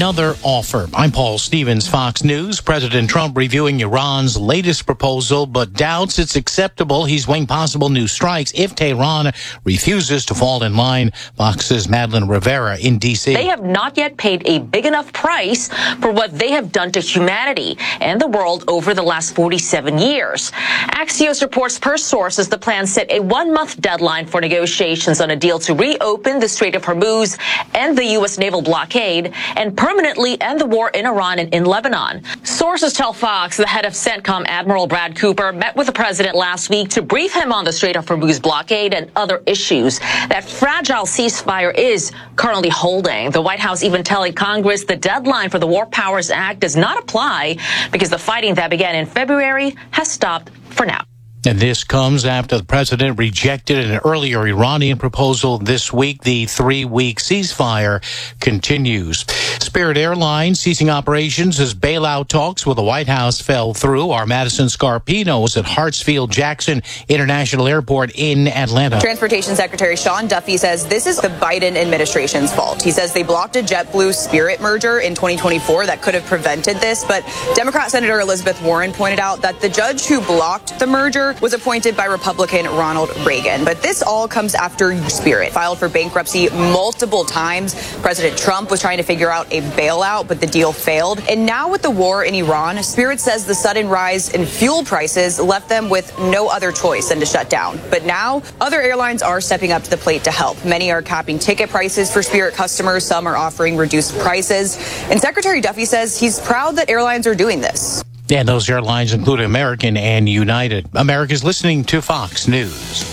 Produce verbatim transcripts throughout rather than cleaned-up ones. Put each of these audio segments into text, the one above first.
another offer. I'm Paul Stevens, Fox News. President Trump reviewing Iran's latest proposal, but doubts it's acceptable. He's weighing possible new strikes if Tehran refuses to fall in line. Fox's Madeline Rivera in D C. They have not yet paid a big enough price for what they have done to humanity and the world over the last forty-seven years. Axios reports per sources the plan set a one-month deadline for negotiations on a deal to reopen the Strait of Hormuz and the U S naval blockade and permanently end the war in Iran and in Lebanon. Sources tell Fox the head of CENTCOM, Admiral Brad Cooper, met with the president last week to brief him on the Strait of Hormuz blockade and other issues that fragile ceasefire is currently holding. The White House even telling Congress the deadline for the War Powers Act does not apply because the fighting that began in February has stopped for now. And this comes after the president rejected an earlier Iranian proposal this week. The three-week ceasefire continues. Spirit Airlines ceasing operations as bailout talks with the White House fell through. Our Madison Scarpino is at Hartsfield-Jackson International Airport in Atlanta. Transportation Secretary Sean Duffy says this is the Biden administration's fault. He says they blocked a JetBlue Spirit merger in twenty twenty-four that could have prevented this. But Democrat Senator Elizabeth Warren pointed out that the judge who blocked the merger was appointed by Republican Ronald Reagan. But this all comes after Spirit filed for bankruptcy multiple times. President Trump was trying to figure out a bailout, but the deal failed. And now with the war in Iran, Spirit says the sudden rise in fuel prices left them with no other choice than to shut down. But now other airlines are stepping up to the plate to help. Many are capping ticket prices for Spirit customers. Some are offering reduced prices. And Secretary Duffy says he's proud that airlines are doing this. And those airlines include American and United. America's listening to Fox News.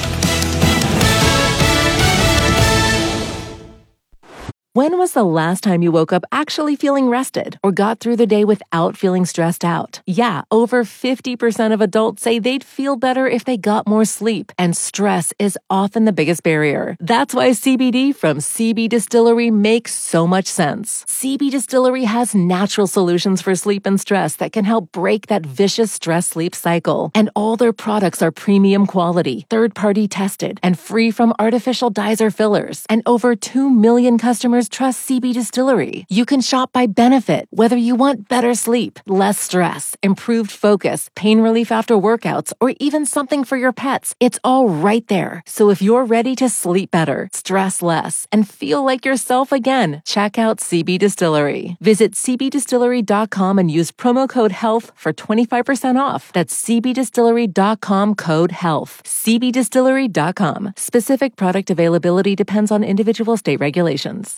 When was the last time you woke up actually feeling rested or got through the day without feeling stressed out? Yeah, over fifty percent of adults say they'd feel better if they got more sleep, and stress is often the biggest barrier. That's why C B D from C B Distillery makes so much sense. C B Distillery has natural solutions for sleep and stress that can help break that vicious stress-sleep cycle. And all their products are premium quality, third-party tested, and free from artificial dyes or fillers. And over two million customers trust C B Distillery. You can shop by benefit, whether you want better sleep, less stress, improved focus, pain relief after workouts, or even something for your pets. It's all right there. So if you're ready to sleep better, stress less, and feel like yourself again, check out C B Distillery. Visit c b distillery dot com and use promo code HEALTH for twenty-five percent off. That's c b distillery dot com code HEALTH. c b distillery dot com. Specific product availability depends on individual state regulations.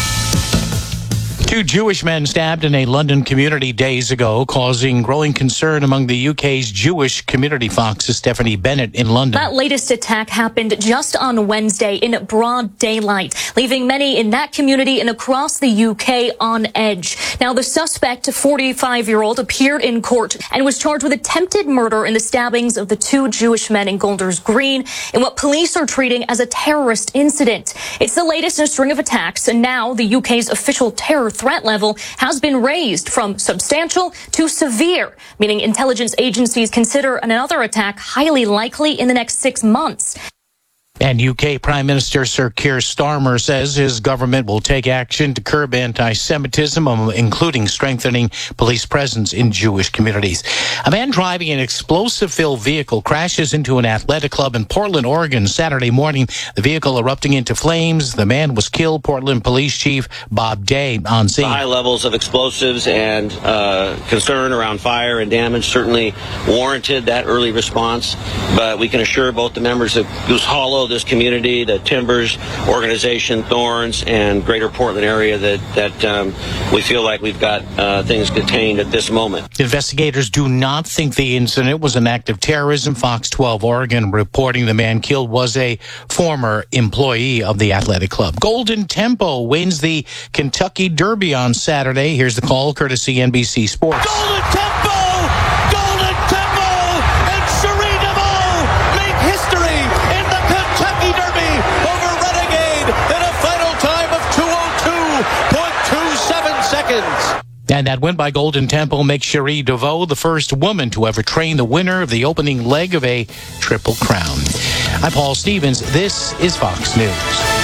Two Jewish men stabbed in a London community days ago, causing growing concern among the U K's Jewish community. Fox's Stephanie Bennett in London. That latest attack happened just on Wednesday in broad daylight, leaving many in that community and across the U K on edge. Now, the suspect, a forty-five-year-old, appeared in court and was charged with attempted murder in the stabbings of the two Jewish men in Golders Green in what police are treating as a terrorist incident. It's the latest in a string of attacks, and now the U K's official terror threat level has been raised from substantial to severe, meaning intelligence agencies consider another attack highly likely in the next six months. And U K Prime Minister Sir Keir Starmer says his government will take action to curb anti-Semitism, including strengthening police presence in Jewish communities. A man driving an explosive-filled vehicle crashes into an athletic club in Portland, Oregon, Saturday morning. The vehicle erupting into flames. The man was killed. Portland Police Chief Bob Day on scene. The high levels of explosives and uh, concern around fire and damage certainly warranted that early response, but we can assure both the members of Goose Hollow, this community, the Timbers organization, Thorns, and Greater Portland area that that um, we feel like we've got uh, things contained at this moment. Investigators do not think the incident was an act of terrorism. Fox twelve Oregon reporting the man killed was a former employee of the athletic club. Golden Tempo wins the Kentucky Derby on Saturday. Here's the call, courtesy N B C Sports. Golden Tempo! Golden Tempo! And Cherie DeVaux make history in the Kentucky Derby over Renegade in a final time of two oh two point two seven seconds. And that win by Golden Tempo makes Cherie DeVaux the first woman to ever train the winner of the opening leg of a Triple Crown. I'm Paul Stevens. This is Fox News.